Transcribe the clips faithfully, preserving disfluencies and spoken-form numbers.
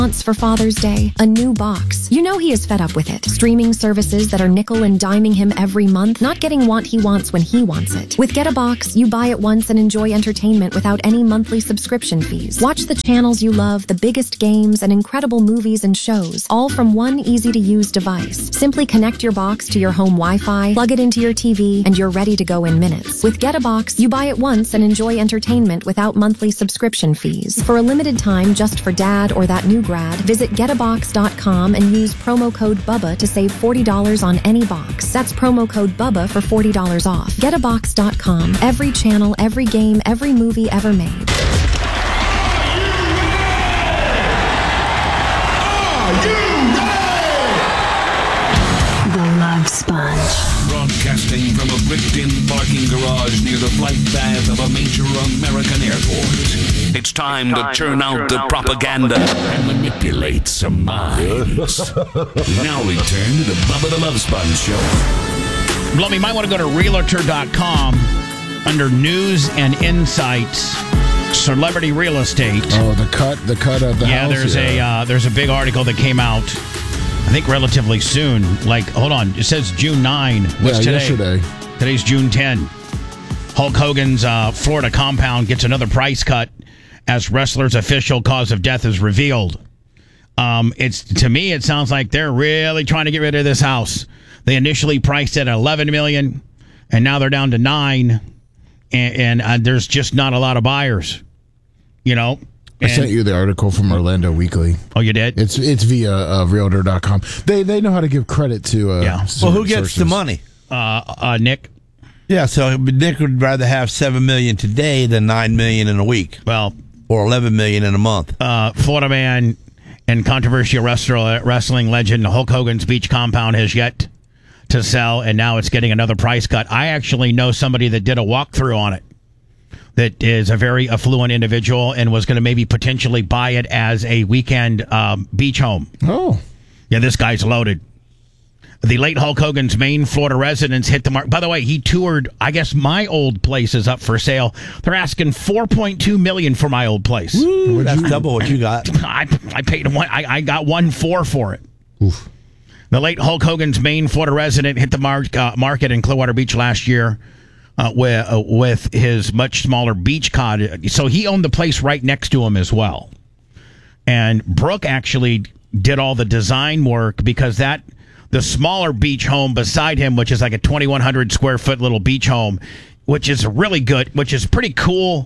wants for Father's Day? A new box. You know he is fed up with it. Streaming services that are nickel and diming him every month, not getting what he wants when he wants it. With Get a Box, you buy it once and enjoy entertainment without any monthly subscription fees. Watch the channels you love, the biggest games, and incredible movies and shows, all from one easy-to-use device. Simply connect your box to your home Wi-Fi, plug it into your T V, and you're ready to go in minutes. With Get a Box, you buy it once and enjoy entertainment without monthly subscription fees. For a limited time, just for dad or that new grad, visit get a box dot com and use promo code BUBBA to save forty dollars on any box. That's promo code BUBBA for forty dollars off. get a box dot com. Every channel, every game, every movie ever made. The Love Sponge. Broadcasting from a bricked-in parking garage near the flight path of a major American airport. It's time, it's time to turn to out turn the out propaganda the and manipulate some minds. Now return to the Bubba the Love Sponge Show. Blummy, you might want to go to realtor dot com under News and Insights, Celebrity Real Estate. Oh, the cut, the cut of the yeah, house. There's yeah, a uh, there's a big article that came out, I think relatively soon. Like, hold on, it says June ninth. What's yeah, today? yesterday. Today's June tenth. Hulk Hogan's uh, Florida compound gets another price cut as wrestler's official cause of death is revealed. Um, it's to me, it sounds like they're really trying to get rid of this house. They initially priced it at eleven million dollars, and now they're down to nine, and, and uh, there's just not a lot of buyers. You know. I And, sent you the article from Orlando Weekly. Oh, you did? It's it's via uh, realtor dot com. They they know how to give credit to. Uh, Yeah. Well, who gets sources. the money? Uh, uh, Nick. Yeah, so Nick would rather have seven million today than nine million in a week, Well, or eleven million in a month. uh, Florida man and controversial wrestler, wrestling legend Hulk Hogan's beach compound has yet to sell, and now it's getting another price cut. I actually know somebody that did a walkthrough on it that is a very affluent individual and was going to maybe potentially buy it as a weekend um, beach home. Oh, Yeah, this guy's loaded. The late Hulk Hogan's main Florida residence hit the mark. By the way, he toured, I guess my old place is up for sale. They're asking four point two million dollars for my old place. Woo, that's double what you got. I, I paid one. I, I got one four for it. oof. The late Hulk Hogan's main Florida resident hit the mar- uh, market in Clearwater Beach last year uh, with, uh, with his much smaller beach cottage. So he owned the place right next to him as well. And Brooke actually did all the design work because that the smaller beach home beside him, which is like a twenty-one hundred square foot little beach home, which is really good, which is pretty cool.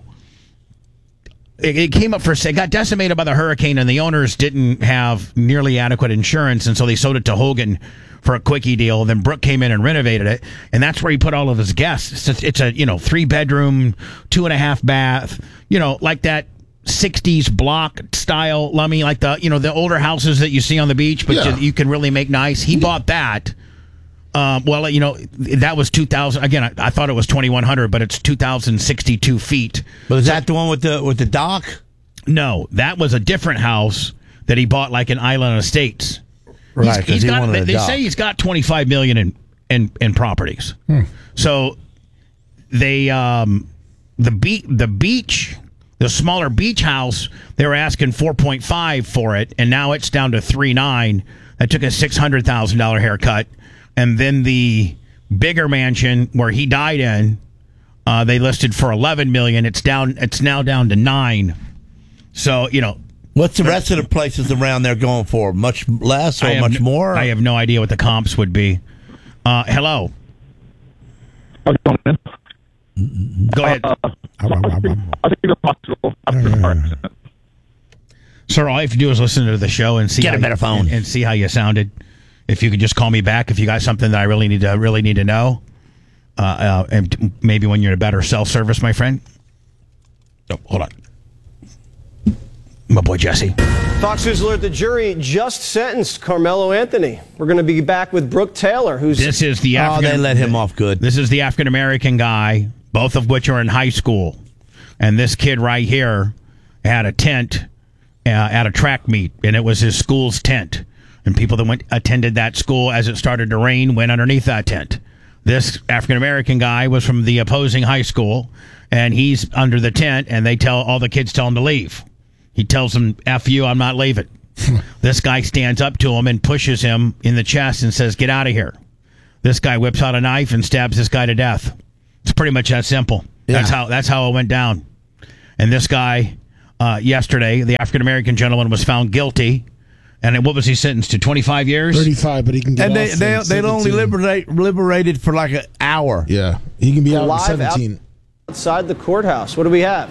It, it came up for sale, got decimated by the hurricane, and the owners didn't have nearly adequate insurance, and so they sold it to Hogan for a quickie deal. Then Brooke came in and renovated it, and that's where he put all of his guests. It's a, it's a you know three bedroom, two and a half bath, you know like that sixties block style, Lummy, like the you know the older houses that you see on the beach, but Yeah. you, you can really make nice. He bought that. Um, well, you know that was two thousand. Again, I, I thought it was twenty-one hundred, but it's two thousand sixty-two feet. But is that the one with the with the dock? No, that was a different house that he bought, like in Island Estates. Right, He's- 'cause he's he got- wanted they a they dock. say he's got twenty-five million in in, in properties. So they um the beach the beach. The smaller beach house, they were asking four point five for it, and now it's down to three point nine. That took a six hundred thousand dollars haircut. And then the bigger mansion where he died in, uh, they listed for eleven million dollars. It's down. It's now down to nine. So, you know. What's the rest of the places around there going for? Much less or I have much no- more? I have no idea what the comps would be. Uh, hello. Go ahead. Sir, all you have to do is listen to the show and see Get a how better you, phone. and, and see how you sounded. If you could just call me back if you got something that I really need to really need to know, uh, uh, and maybe when you're in a better self service, my friend. Oh, hold on, my boy Jesse. Fox News alert: the jury just sentenced Carmelo Anthony. We're going to be back with Brooke Taylor, who's This is the oh, African. they let him off good. This is the African American guy, both of which are in high school, and this kid right here had a tent uh, at a track meet, and it was his school's tent. And people that went attended that school as it started to rain went underneath that tent. This African American guy was from the opposing high school, and he's under the tent, and they tell all the kids tell him to leave. He tells them, "F you, I'm not leaving." This guy stands up to him and pushes him in the chest and says, "Get out of here." This guy whips out a knife and stabs this guy to death. It's pretty much that simple. Yeah. That's how that's how it went down. And this guy, uh, yesterday, the African American gentleman was found guilty. And what was he sentenced to? twenty-five years? thirty-five, but he can get And off they in they they'd only seventeen. liberate liberated for like an hour. Yeah, he can be out in Live out- seventeen. Outside the courthouse. What do we have?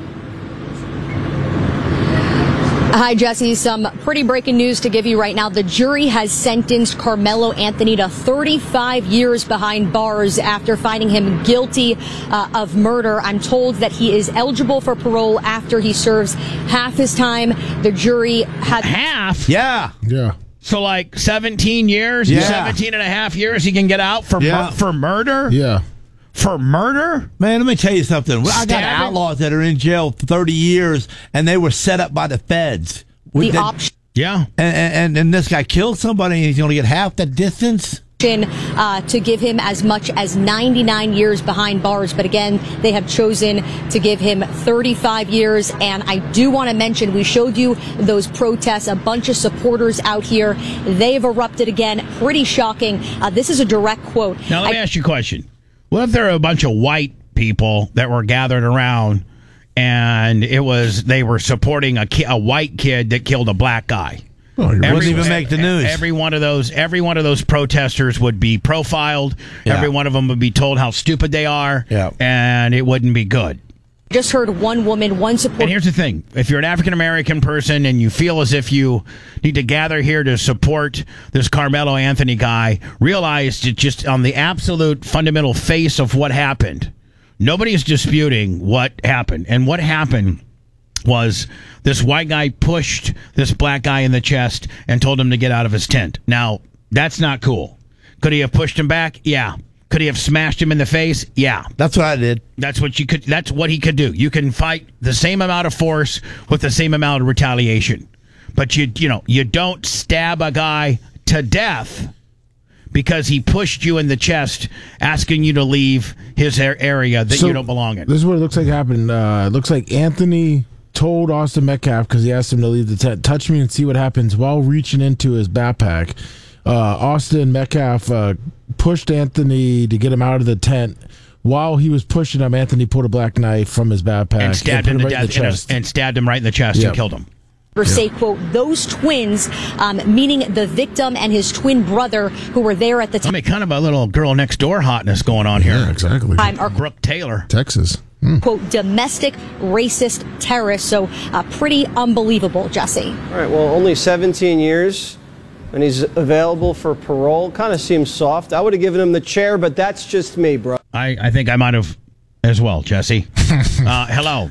Hi, Jesse. Some pretty breaking news to give you right now. The jury has sentenced Carmelo Anthony to thirty-five years behind bars after finding him guilty uh, of murder. I'm told that he is eligible for parole after he serves half his time. The jury had Half? Yeah. Yeah. So like seventeen years? Yeah. seventeen and a half years he can get out for Yeah. mur- for murder? Yeah. For murder? Man, let me tell you something. I got Stabbing? outlaws that are in jail for thirty years, and they were set up by the feds. the With the- option. Yeah. and, and, and this guy killed somebody, and he's going to get half that distance? Uh, to give him as much as ninety-nine years behind bars. But again, they have chosen to give him thirty-five years. And I do want to mention, we showed you those protests, a bunch of supporters out here. They have erupted again. Pretty shocking. Uh, this is a direct quote. Now, let me I- ask you a question. What if there are a bunch of white people that were gathered around and it was they were supporting a, ki- a white kid that killed a black guy? Oh, you're Wouldn't right. even make the news. Every one of those, every one of those protesters would be profiled. Yeah. Every one of them would be told how stupid they are, Yeah. and it wouldn't be good. just heard one woman, one support. And here's the thing. If you're an African-American person and you feel as if you need to gather here to support this Carmelo Anthony guy, realize that just on the absolute fundamental face of what happened, nobody is disputing what happened. And what happened was this white guy pushed this black guy in the chest and told him to get out of his tent. Now, that's not cool. Could he have pushed him back? Yeah. Could he have smashed him in the face? Yeah. That's what I did. That's what you could. That's what he could do. You can fight the same amount of force with the same amount of retaliation, but you you know you don't stab a guy to death because he pushed you in the chest, asking you to leave his a- area that So, you don't belong in. This is what it looks like happened. Uh, it looks like Anthony told Austin Metcalf, because he asked him to leave the tent, touch me and see what happens, while reaching into his backpack. Uh, Austin Metcalf uh, pushed Anthony to get him out of the tent. While he was pushing him, Anthony pulled a black knife from his backpack and stabbed him put to it right in death the in a- chest. and stabbed him right in the chest Yep. and killed him. say, quote, those twins, um, meaning the victim and his twin brother who were there at the I time, mean, kind of a little girl next door hotness going on here. Yeah, exactly. are, Brooke Taylor. Texas. Hmm. quote, domestic racist terrorists. So uh, pretty unbelievable, Jesse. All right, well, only seventeen years, and he's available for parole. Kind of seems soft. I would have given him the chair, but that's just me, bro. I, I think I might have as well, Jesse. uh, hello.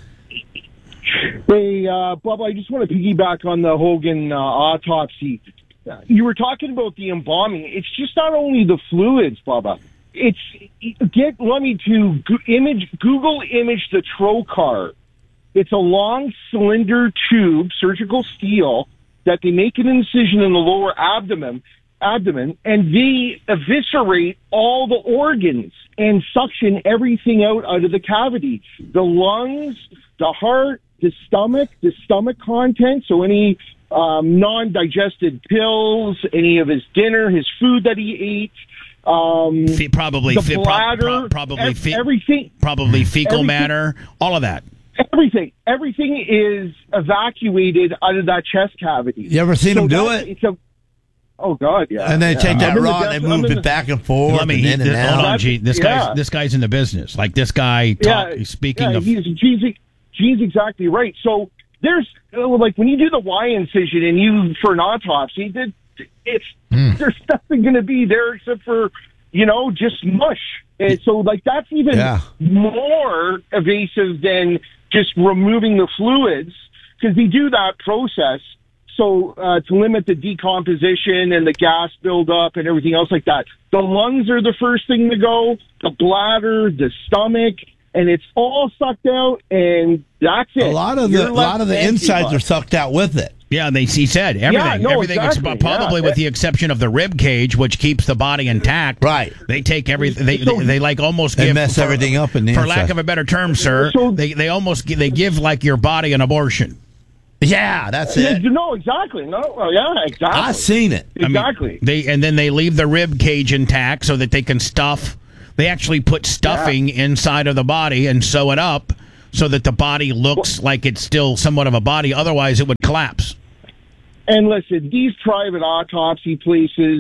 Hey, uh, Bob, I just want to piggyback on the Hogan uh, autopsy. You were talking about the embalming. It's just not only the fluids, Bubba. It's get Lummy to go- image Google image the trocar. It's a long cylinder tube, surgical steel, that they make an incision in the lower abdomen, abdomen, and they eviscerate all the organs and suction everything out out of the cavity. The lungs, the heart, the stomach, the stomach content, so any um, non-digested pills, any of his dinner, his food that he ate, um, Fe- probably the fe- pro- bladder, pro- probably ev- fe- everything, probably fecal everything- matter, all of that. everything, everything is evacuated out of that chest cavity. You ever seen So them do that's- it? It's a, oh God, yeah. And they yeah. take that I'm in the rod def- and I'm move in it the- back and forth Let me. and He, in and th- out. hold on, G. This Yeah. guy's this guy's in the business. Like this guy. Talk, Yeah, speaking yeah, of. he's Gene's, Gene's exactly right. So there's uh, like when you do the Y incision and you for an autopsy, it, it's Mm. there's nothing going to be there except for you know just mush. And so like that's even Yeah. more evasive than just removing the fluids because they do that process. So uh, to limit the decomposition and the gas buildup and everything else like that, the lungs are the first thing to go, the bladder, the stomach, and it's all sucked out, and that's it. A lot of You're the a left lot of the empty, insides bud. are sucked out with it. Yeah, they he said everything. no, everything exactly, is probably yeah. with the exception of the rib cage, which keeps the body intact. Right. They take everything. They, they they like almost They give mess for, everything up in the for inside. lack of a better term, sir. So- they they almost gi- they give like your body an abortion. Yeah, that's it. No, exactly. No, well, yeah, exactly. I've seen it. Exactly. I mean, they and then they leave the rib cage intact so that they can stuff. They actually put stuffing yeah. inside of the body and sew it up so that the body looks well, like it's still somewhat of a body. Otherwise, it would collapse. And listen, these private autopsy places,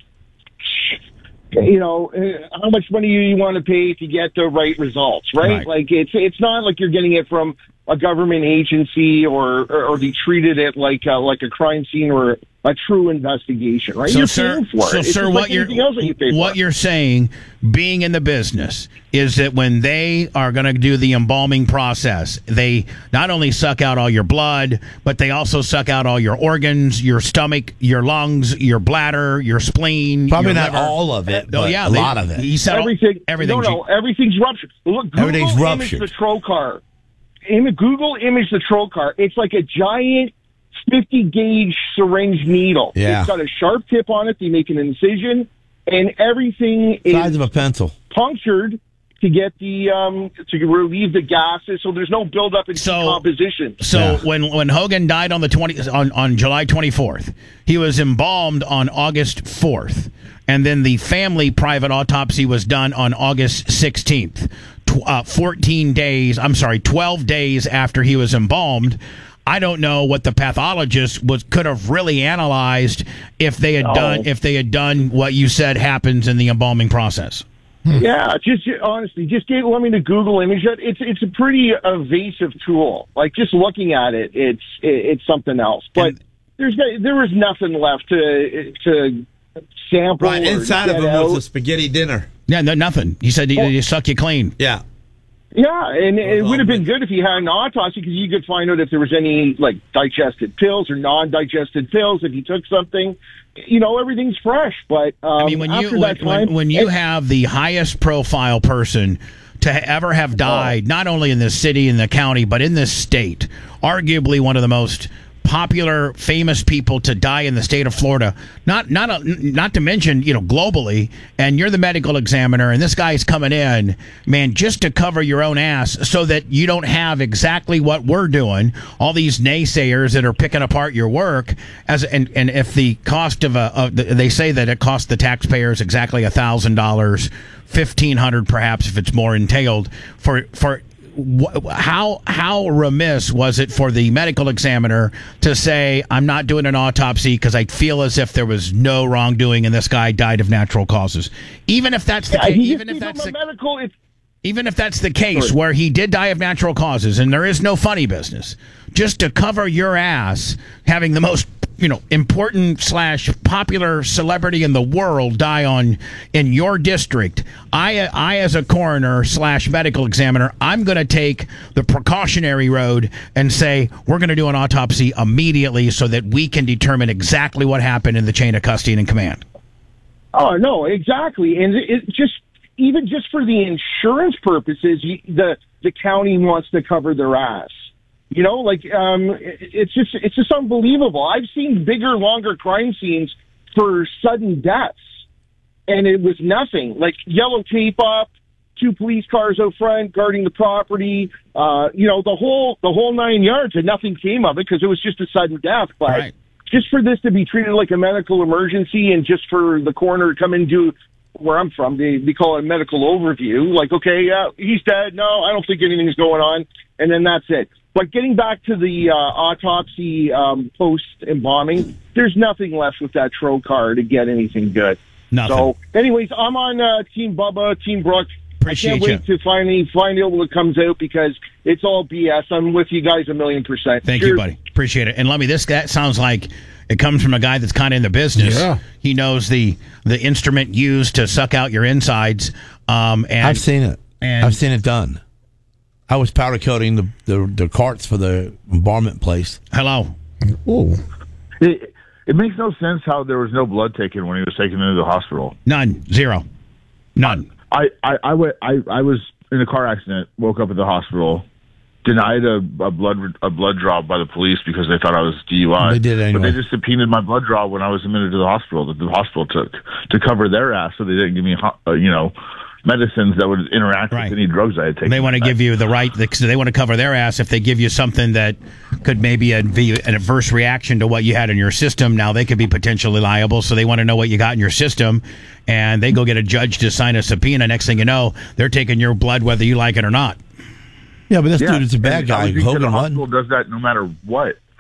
you know, how much money do you want to pay to get the right results, right? right? Like, it's it's not like you're getting it from a government agency or, or, or they treated it like a, like a crime scene or a true investigation, right? So, you're sir, paying for so, it. sir, what, like you're, you what you're saying, being in the business, is that when they are going to do the embalming process, they not only suck out all your blood, but they also suck out all your organs, your stomach, your lungs, your bladder, your spleen. Probably your not liver. all of it, oh, but yeah, a they, lot of it. He said everything. everything. No, no, everything's ruptured. Look, Google everything's image ruptured. the trocar. In the Google image the trocar. It's like a giant fifty gauge syringe needle. Yeah. It's got a sharp tip on it. They make an incision, and everything is size of a pencil punctured to get the um to relieve the gases, so there's no buildup in so, decomposition. So yeah. when when Hogan died on the twenty on, on July twenty-fourth, he was embalmed on August fourth, and then the family private autopsy was done on August sixteenth. Uh, fourteen days, I'm sorry, twelve days after he was embalmed. I don't know what the pathologist was could have really analyzed if they had no. done if they had done what you said happens in the embalming process. Yeah, just honestly, just get, let me to Google image it. It's it's a pretty evasive tool. Like just looking at it, it's it, it's something else. But and, there's there was nothing left to to sample. Right inside of him out. was a spaghetti dinner. Yeah, no, nothing. He said he, well, he suck you clean. Yeah. Yeah, and it would have been good if he had an autopsy because you could find out if there was any like digested pills or non-digested pills. If he took something, you know, everything's fresh. But um, I mean, when you when, time, when, when you have the highest profile person to ever have died, oh. not only in this city and the county, but in this state, arguably one of the most popular, famous people to die in the state of Florida. Not not a, not to mention, you know, globally. And you're the medical examiner, and this guy's coming in, man, just to cover your own ass, so that you don't have exactly what we're doing. All these naysayers that are picking apart your work. As and and if the cost of a, of the, they say that it costs the taxpayers exactly a thousand dollars, fifteen hundred perhaps if it's more entailed for for. How how remiss was it for the medical examiner to say, I'm not doing an autopsy because I feel as if there was no wrongdoing and this guy died of natural causes? Even if that's the yeah, case, he even if that's the, medical, it's, even if that's the case sorry. where he did die of natural causes and there is no funny business, just to cover your ass, having the most you know important slash popular celebrity in the world die on in your district, I I as a coroner slash medical examiner, I'm going to take the precautionary road and say we're going to do an autopsy immediately so that we can determine exactly what happened in the chain of custody and command. Oh no, exactly, and it, it just even just for the insurance purposes, you, the the county wants to cover their ass. You know, like, um, it's just, it's just unbelievable. I've seen bigger, longer crime scenes for sudden deaths, and it was nothing. Like, yellow tape up, two police cars out front guarding the property, uh, you know, the whole, the whole nine yards, and nothing came of it because it was just a sudden death. But right. just for this to be treated like a medical emergency and just for the coroner to come and do, where I'm from, they, they call it a medical overview. Like, okay, yeah, he's dead. No, I don't think anything's going on. And then that's it. But getting back to the uh, autopsy um, post-embalming, there's nothing left with that trocar to get anything good. Nothing. So, anyways, I'm on uh, Team Bubba, Team Brooke. Appreciate I can't wait you. to finally find out what comes out because it's all B S. I'm with you guys a million percent. Thank Cheers. you, buddy. Appreciate it. And let me, this that sounds like it comes from a guy that's kind of in the business. Yeah. He knows the the instrument used to suck out your insides. Um, and I've seen it. And I've seen it done. I was powder coating the, the, the carts for the embalmment place. Hello. Oh. It, it makes no sense how there was no blood taken when he was taken into the hospital. None. Zero. None. I, I, I, went, I, I was in a car accident, woke up at the hospital, denied a, a blood a blood draw by the police because they thought I was D U I. They did anyway. But they just subpoenaed my blood draw when I was admitted to the hospital that the hospital took to cover their ass, so they didn't give me, uh, you know, medicines that would interact Right. with any drugs I had taken. They want to give you the right. They want to cover their ass if they give you something that could maybe be an adverse reaction to what you had in your system. Now they could be potentially liable, so they want to know what you got in your system, and they go get a judge to sign a subpoena. Next thing you know, they're taking your blood whether you like it or not. Yeah, but this Yeah, dude is a bad and guy. I would think that Hogan the won. hospital does that no matter what.